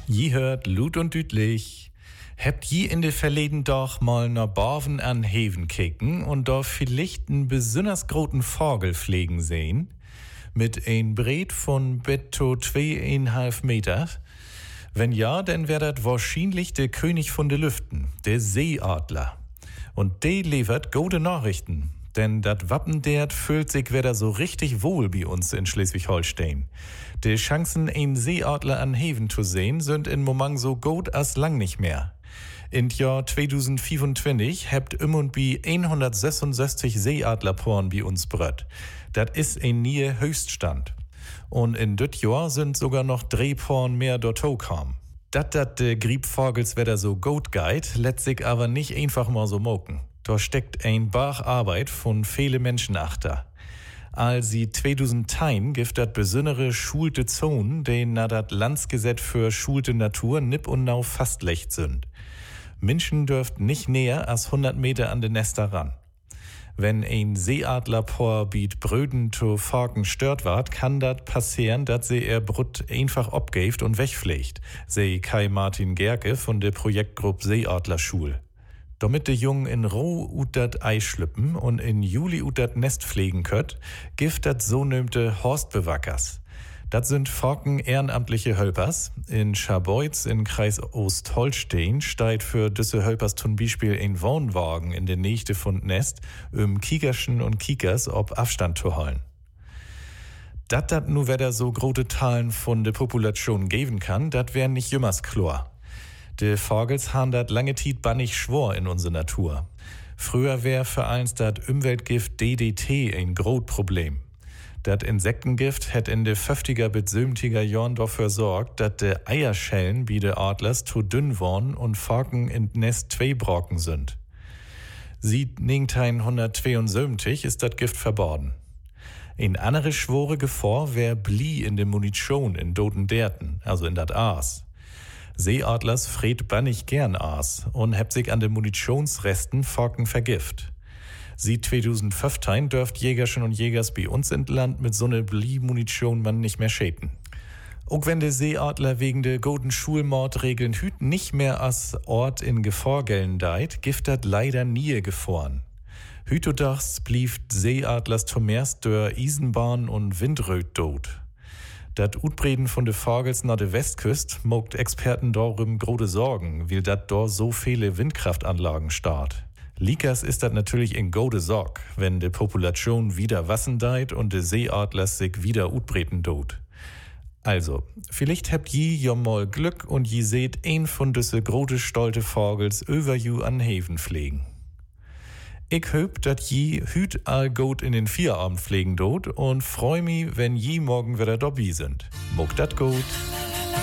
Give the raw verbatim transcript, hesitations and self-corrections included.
Je hört Lut und Dütlich. Habt je in de verleden doch mal nach Borven an Heven kicken und dort vielleicht einen besonders großen Vogel pflegen sehen? Mit ein Breit von betto zweieinhalb Meter? Wenn ja, dann wär dat wahrscheinlich der König von de Lüften, der Seeadler. Und der liefert gute Nachrichten. Denn dat Wappen dert fühlt sich wieder so richtig wohl bei uns in Schleswig-Holstein. Die Chancen, einen Seeadler an Heven zu sehen, sind in Moment so gut als lang nicht mehr. In Jahr zweitausendfünfundzwanzig habt im und bi hundertsechsundsechzig Seeadlerporn bei uns brött. Dat is ein nie Höchststand. Und in dit Jahr sind sogar noch drei Porn mehr dorto kam. Dat dat de Griebvogels wieder so gut geht, lässt sich aber nicht einfach mal so moken. Da steckt ein Bach Arbeit von viele Menschen achter. Als sie zweitausendzehn gibt dat besondere schulte Zonen, die na dat Landsgesetz für schulte Natur nipp und nau fastlecht sind. Menschen dürft nicht näher als hundert Meter an den Nester ran. Wenn ein Seeadlerpaar biet Bröden zu Falken stört ward, kann dat passieren, dat sie er Brut einfach abgeft und wegpflegt, sei Kai Martin Gerke von der Projektgruppe Seeadlerschul. Damit de Jungen in Roh ut dat Ei schlüppen und in Juli ut dat Nest pflegen könnt, gift dat so nömte Horstbewackers. Dat sind Falken ehrenamtliche Hölpers. In Scharbeutz in Kreis Ostholstein steigt für diese Hölpers zum Beispiel ein Wohnwagen in der Nächte von Nest, um Kiekerschen und Kiekers ob Abstand zu holen. Dat dat nu wieder so große Teilen von der Population geben kann, dat wär nicht jümmers Chlor. De Vogels han dat lange Tiet bannig schwor in unsere Natur. Früher wär für eins dat Umweltgift D D T ein groß Problem. Dat Insektengift hätt in de fünfziger bis siebziger Jahren dafür sorgt, dat de Eierschellen wie de Adlers zu dünn worn und Falken in Nest zwei brocken sind. Sieht neunzehnhundertzweiundsiebzig ist dat Gift verboten. Ein andere schwore Gefahr wär Blie in de Munition in doten Derten, also in dat Aas. Seeadlers fred bannig gern Aas und hebt sich an de Munitionsresten Falken vergift. Seit zweitausendfünfzehn dürft Jägerchen und Jägers bei uns in Land mit so ne Blie-Munition man nicht mehr schäden. Auch wenn der Seeadler wegen der guten Schulmordregeln hüt nicht mehr als Ort in Gefahr gelten deit, gift dat leider nie gefahren. Hütodachs blieft Seeadlers Tomers durch Eisenbahn und Windröt tot. Dat Utbreden von de Vogels nach der Westküst mogt Experten darum große Sorgen, weil dat dort so viele Windkraftanlagen start. Likas ist das natürlich in gode Sorg, wenn de Population wieder wassen deit und de Seeadlers sich wieder utbreten dot. Also, vielleicht habt je ja mal Glück und je seht ein von düsse große stolte Vogels über ju an Heven pflegen. Ich hoop, dat je hüt all gut in den Vierabend pflegen dot und freu mi, wenn je morgen wieder dabei sind. Mogt dat gut.